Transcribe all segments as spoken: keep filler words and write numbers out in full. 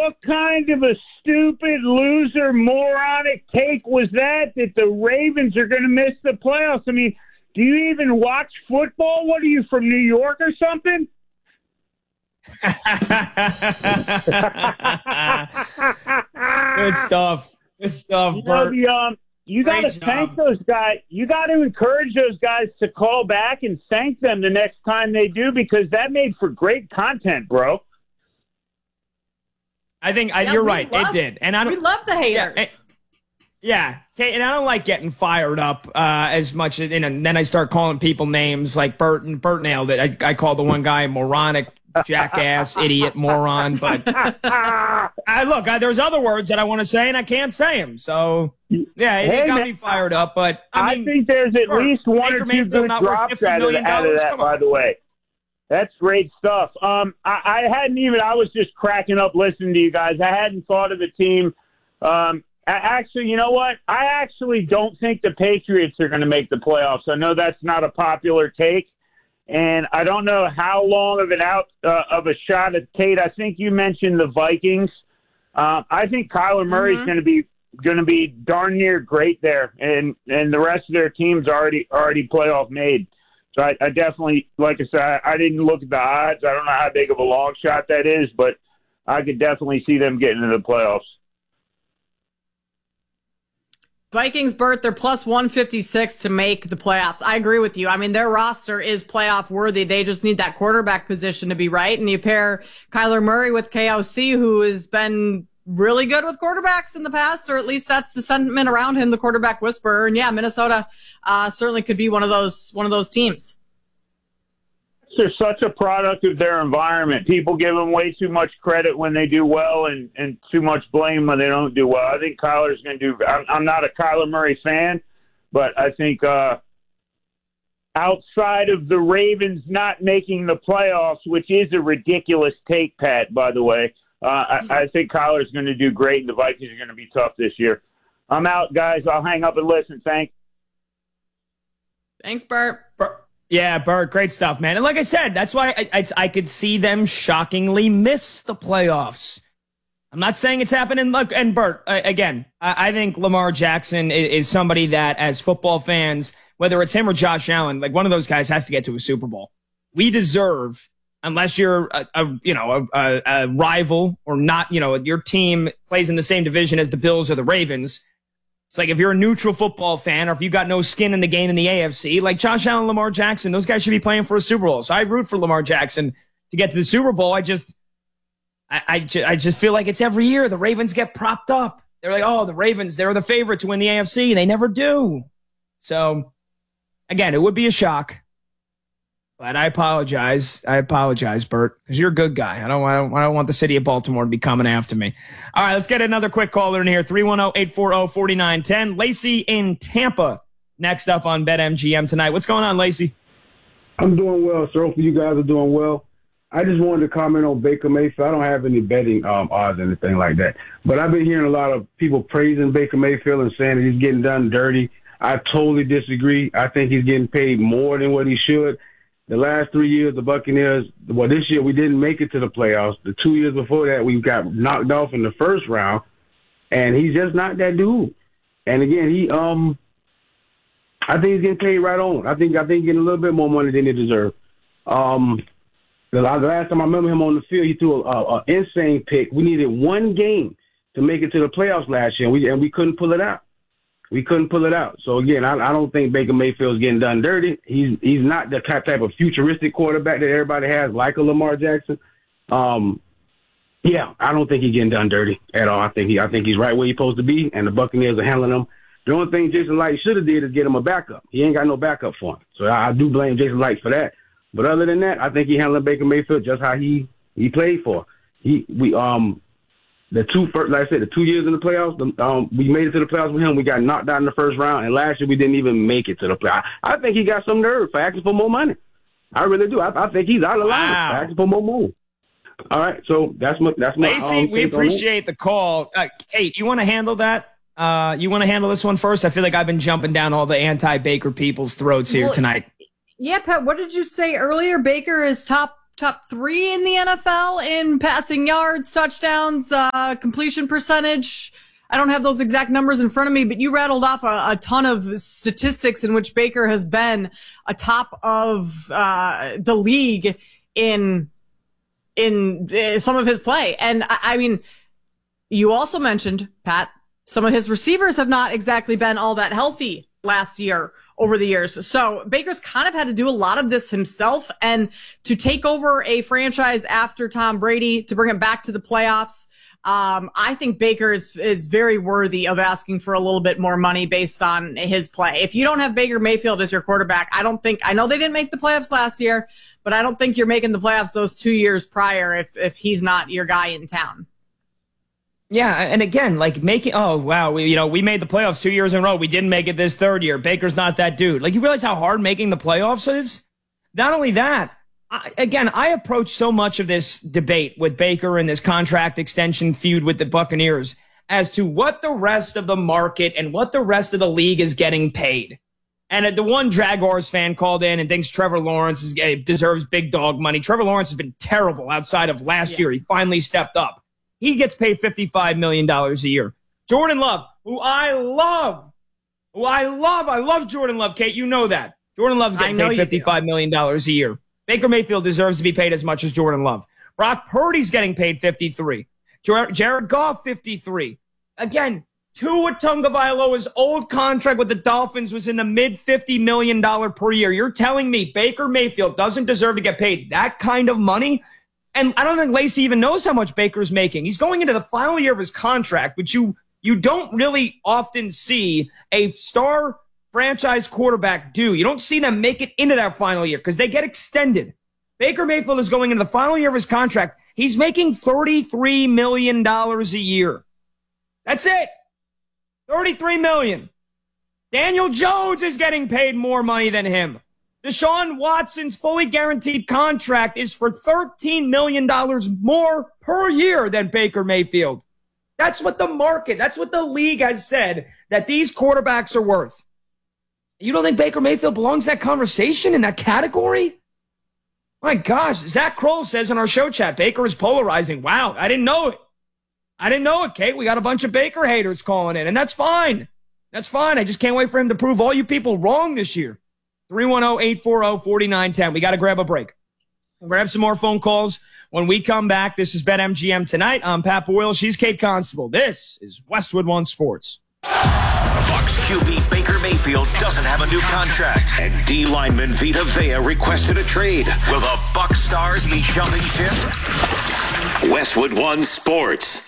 what kind of a stupid, loser, moronic take was that, that the Ravens are going to miss the playoffs? I mean, do you even watch football? What are you, from New York or something? Good stuff. Good stuff, you Bert. know, the, um, you got to thank those guys. You got to encourage those guys to call back and thank them the next time they do, because that made for great content, bro. I think yeah, you're right. Love, it did, and I don't, we love the haters. Yeah, it, yeah. Okay, and I don't like getting fired up uh, as much, as, and then I start calling people names like Bert and Bert nailed it. I, I called the one guy moronic, jackass, idiot, moron. But I look, I, there's other words that I want to say, and I can't say them. So yeah, it, hey, it got man, me fired up. But I, I mean, think there's at Bert, least one Baker or two Mayfield good not worth drops out of, out of that. By the way. That's great stuff. Um, I, I hadn't even, I was just cracking up listening to you guys. I hadn't thought of the team. Um, I, actually, you know what? I actually don't think the Patriots are going to make the playoffs. I know that's not a popular take, and I don't know how long of an out uh, of a shot at Kate. I think you mentioned the Vikings. Uh, I think Kyler Murray's mm-hmm. going to be going to be darn near great there, and and the rest of their team's already already playoff made. So I, I definitely, like I said, I, I didn't look at the odds. I don't know how big of a long shot that is, but I could definitely see them getting into the playoffs. Vikings, Bert, they're plus one fifty-six to make the playoffs. I agree with you. I mean, their roster is playoff worthy. They just need that quarterback position to be right. And you pair Kyler Murray with K O C, who has been really good with quarterbacks in the past, or at least that's the sentiment around him, the quarterback whisperer. And yeah, Minnesota uh, certainly could be one of those one of those teams. They're such a product of their environment. People give them way too much credit when they do well, and, and too much blame when they don't do well. I think Kyler's going to do. I'm, I'm not a Kyler Murray fan, but I think uh, outside of the Ravens not making the playoffs, which is a ridiculous take, Pat, by the way. Uh, I, I think Kyler's going to do great, and the Vikings are going to be tough this year. I'm out, guys. I'll hang up and listen. Thanks. Thanks, Bert. Bert. Yeah, Bert, great stuff, man. And like I said, that's why I, I, I could see them shockingly miss the playoffs. I'm not saying it's happening. Look, and Bert, uh, again, I, I think Lamar Jackson is, is somebody that, as football fans, whether it's him or Josh Allen, like one of those guys has to get to a Super Bowl. We deserve. Unless you're a, a you know a, a, a rival or not, you know your team plays in the same division as the Bills or the Ravens. It's like if you're a neutral football fan, or if you got no skin in the game in the A F C, like Josh Allen, Lamar Jackson, those guys should be playing for a Super Bowl. So I root for Lamar Jackson to get to the Super Bowl. I just, I, I, ju- I just feel like it's every year the Ravens get propped up. They're like, oh, the Ravens, they're the favorite to win the A F C. They never do. So again, it would be a shock. But I apologize. I apologize, Bert, because you're a good guy. I don't, I don't I don't want the city of Baltimore to be coming after me. All right, let's get another quick caller in here. three one zero, eight four zero, four nine one zero. Lacey in Tampa next up on BetMGM tonight. What's going on, Lacey? I'm doing well, sir. Hopefully you guys are doing well. I just wanted to comment on Baker Mayfield. I don't have any betting um, odds or anything like that. But I've been hearing a lot of people praising Baker Mayfield and saying that he's getting done dirty. I totally disagree. I think he's getting paid more than what he should. The last three years, the Buccaneers, well, this year we didn't make it to the playoffs. The two years before that, we got knocked off in the first round, and he's just not that dude. And again, he, um, I think he's getting paid right on. I think I think he's getting a little bit more money than he deserves. Um, the last time I remember him on the field, he threw an insane pick. We needed one game to make it to the playoffs last year, and we and we couldn't pull it out. We couldn't pull it out. So, again, I, I don't think Baker Mayfield's getting done dirty. He's he's not the type, type of futuristic quarterback that everybody has, like a Lamar Jackson. Um, yeah, I don't think he's getting done dirty at all. I think he I think he's right where he's supposed to be, and the Buccaneers are handling him. The only thing Jason Light should have did is get him a backup. He ain't got no backup for him. So I, I do blame Jason Light for that. But other than that, I think he handled Baker Mayfield just how he, he played for. He we um. The two first, like I said, the two years in the playoffs, um, we made it to the playoffs with him. We got knocked out in the first round, and last year we didn't even make it to the playoffs. I, I think he got some nerve for asking for more money. I really do. I, I think he's out of line wow. for asking for more money. All right, so that's my that's my. Lacey, um, we appreciate the call. Uh, Kate, you want to handle that? Uh, you want to handle this one first? I feel like I've been jumping down all the anti-Baker people's throats here well, tonight. Yeah, Pat. What did you say earlier? Baker is top top three in the N F L in passing yards, touchdowns, uh, completion percentage. I don't have those exact numbers in front of me, but you rattled off a, a ton of statistics in which Baker has been atop of uh, the league in in uh, some of his play. And I, I mean, you also mentioned, Pat, some of his receivers have not exactly been all that healthy last year over the years. So Baker's kind of had to do a lot of this himself, and to take over a franchise after Tom Brady, to bring it back to the playoffs. Um, I think Baker is, is very worthy of asking for a little bit more money based on his play. If you don't have Baker Mayfield as your quarterback, I don't think, I know they didn't make the playoffs last year, but I don't think you're making the playoffs those two years prior if, if he's not your guy in town. Yeah, and again, like making, oh, wow, we, you know, we made the playoffs two years in a row. We didn't make it this third year. Baker's not that dude. Like, you realize how hard making the playoffs is? Not only that, I, again, I approach so much of this debate with Baker and this contract extension feud with the Buccaneers as to what the rest of the market and what the rest of the league is getting paid. And the one Jaguars fan called in and thinks Trevor Lawrence is, deserves big dog money. Trevor Lawrence has been terrible outside of last yeah. year. He finally stepped up. He gets paid fifty-five million dollars a year. Jordan Love, who I love, who I love, I love Jordan Love, Kate. You know that. Jordan Love's getting paid fifty-five million dollars a year. Baker Mayfield deserves to be paid as much as Jordan Love. Brock Purdy's getting paid fifty-three. Jared Goff, fifty-three. Again, Tua Tagovailoa's old contract with the Dolphins was in the mid fifty million dollars per year. You're telling me Baker Mayfield doesn't deserve to get paid that kind of money? And I don't think Lacey even knows how much Baker's making. He's going into the final year of his contract, which you, you don't really often see a star franchise quarterback do. You don't see them make it into that final year because they get extended. Baker Mayfield is going into the final year of his contract. He's making thirty-three million dollars a year. That's it. thirty-three million dollars. Daniel Jones is getting paid more money than him. Deshaun Watson's fully guaranteed contract is for thirteen million dollars more per year than Baker Mayfield. That's what the market, that's what the league has said that these quarterbacks are worth. You don't think Baker Mayfield belongs in that conversation, in that category? My gosh, Zach Kroll says in our show chat, Baker is polarizing. Wow, I didn't know it. I didn't know it, Kate. We got a bunch of Baker haters calling in, and that's fine. That's fine. I just can't wait for him to prove all you people wrong this year. three one zero, eight four zero, four nine one zero. We got to grab a break. We'll grab some more phone calls when we come back. This is BetMGM Tonight. I'm Pat Boyle. She's Kate Constable. This is Westwood One Sports. Bucs Q B Baker Mayfield doesn't have a new contract, and D lineman Vita Vea requested a trade. Will the Bucs stars be jumping ship? Westwood One Sports.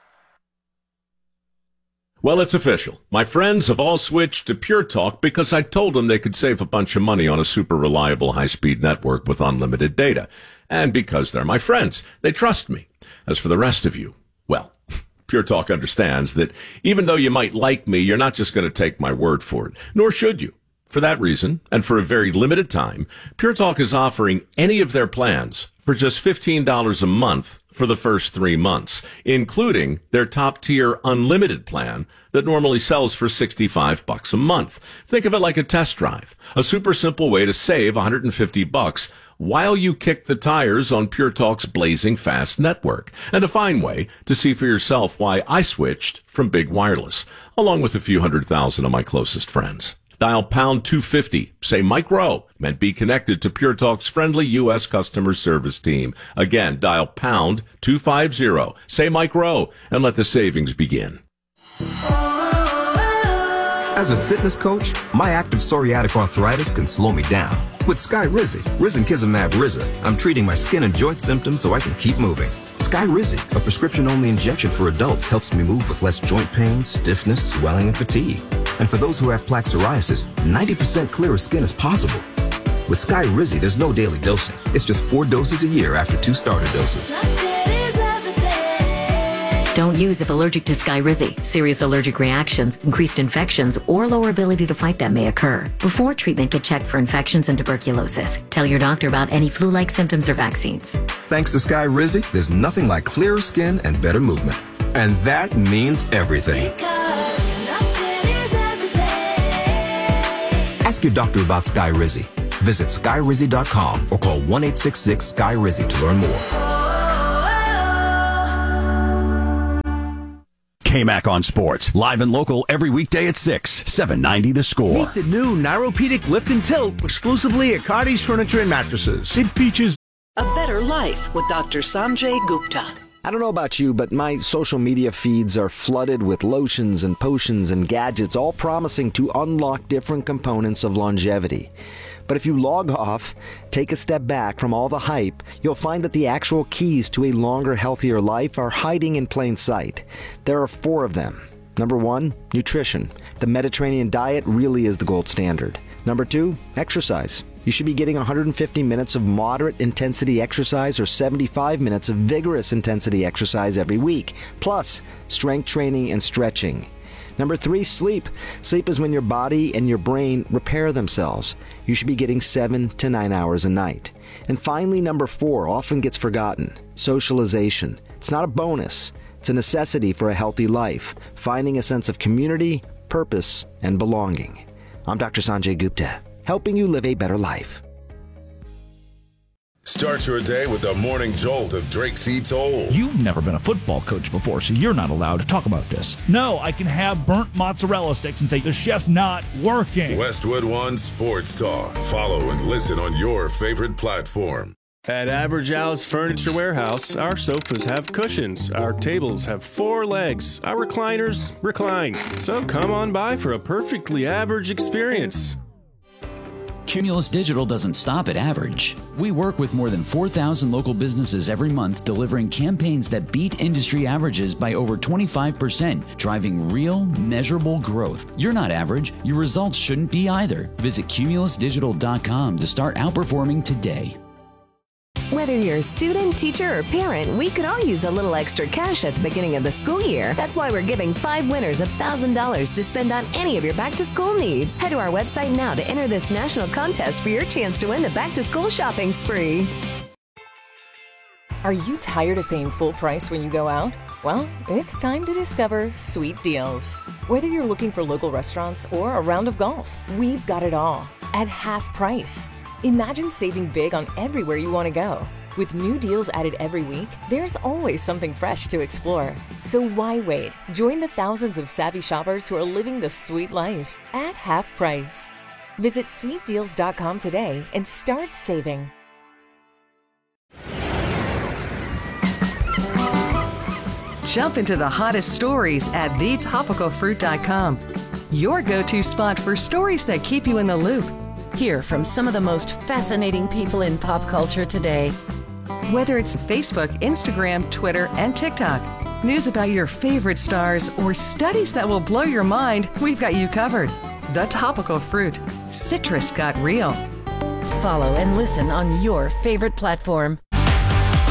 Well, it's official. My friends have all switched to Pure Talk because I told them they could save a bunch of money on a super reliable high-speed network with unlimited data. And because they're my friends, they trust me. As for the rest of you, well, Pure Talk understands that even though you might like me, you're not just going to take my word for it, nor should you. For that reason, and for a very limited time, Pure Talk is offering any of their plans for just fifteen dollars a month for the first three months, including their top-tier unlimited plan that normally sells for sixty-five bucks a month. Think of it like a test drive, a super simple way to save one hundred fifty bucks while you kick the tires on Pure Talk's blazing fast network, and a fine way to see for yourself why I switched from Big Wireless, along with a few hundred thousand of my closest friends. Dial pound two fifty, say Mike Rowe, and be connected to Pure Talk's friendly U S customer service team. Again, dial pound two fifty, say Mike Rowe, and let the savings begin. As a fitness coach, my active psoriatic arthritis can slow me down. With Skyrizi, Risankizumab Riza, I'm treating my skin and joint symptoms so I can keep moving. Skyrizi, a prescription-only injection for adults, helps me move with less joint pain, stiffness, swelling, and fatigue. And for those who have plaque psoriasis, ninety percent clearer skin is possible. With Skyrizi, there's no daily dosing. It's just four doses a year after two starter doses. Don't use if allergic to Skyrizi. Serious allergic reactions, increased infections, or lower ability to fight them may occur. Before treatment, get checked for infections and tuberculosis. Tell your doctor about any flu-like symptoms or vaccines. Thanks to Skyrizi, there's nothing like clearer skin and better movement. And that means everything. Ask your doctor about Skyrizi. Visit sky rizzy dot com or call one eight six six sky rizzy to learn more. K-Mac on Sports, live and local every weekday at six, seven ninety The Score. Meet the new Neuropedic Lift and Tilt exclusively at Cardi's Furniture and Mattresses. It features A Better Life with Doctor Sanjay Gupta. I don't know about you, but my social media feeds are flooded with lotions and potions and gadgets, all promising to unlock different components of longevity. But if you log off, take a step back from all the hype, you'll find that the actual keys to a longer, healthier life are hiding in plain sight. There are four of them. Number one, nutrition. The Mediterranean diet really is the gold standard. Number two, exercise. You should be getting one hundred fifty minutes of moderate intensity exercise or seventy-five minutes of vigorous intensity exercise every week, plus strength training and stretching. Number three, sleep. Sleep is when your body and your brain repair themselves. You should be getting seven to nine hours a night. And finally, number four, often gets forgotten, socialization. It's not a bonus. It's a necessity for a healthy life, finding a sense of community, purpose, and belonging. I'm Doctor Sanjay Gupta, helping you live a better life. Start your day with the morning jolt of Drake C. Toll. You've never been a football coach before, so you're not allowed to talk about this. No, I can have burnt mozzarella sticks and say the chef's not working. Westwood One Sports Talk. Follow and listen on your favorite platform. At Average Al's Furniture Warehouse, our sofas have cushions, our tables have four legs, our recliners recline. So come on by for a perfectly average experience. Cumulus Digital doesn't stop at average. We work with more than four thousand local businesses every month, delivering campaigns that beat industry averages by over twenty-five percent, driving real, measurable growth. You're not average. Your results shouldn't be either. Visit cumulus digital dot com to start outperforming today. Whether you're a student, teacher, or parent, we could all use a little extra cash at the beginning of the school year. That's why we're giving five winners one thousand dollars to spend on any of your back-to-school needs. Head to our website now to enter this national contest for your chance to win the back-to-school shopping spree. Are you tired of paying full price when you go out? Well, it's time to discover Sweet Deals. Whether you're looking for local restaurants or a round of golf, we've got it all at half price. Imagine saving big on everywhere you want to go. With new deals added every week, there's always something fresh to explore. So why wait? Join the thousands of savvy shoppers who are living the sweet life at half price. Visit sweet deals dot com today and start saving. Jump into the hottest stories at the topical fruit dot com. Your go-to spot for stories that keep you in the loop. Hear from some of the most fascinating people in pop culture today. Whether it's Facebook, Instagram, Twitter, and TikTok, news about your favorite stars, or studies that will blow your mind, we've got you covered. The Topical Fruit. Citrus got real. Follow and listen on your favorite platform.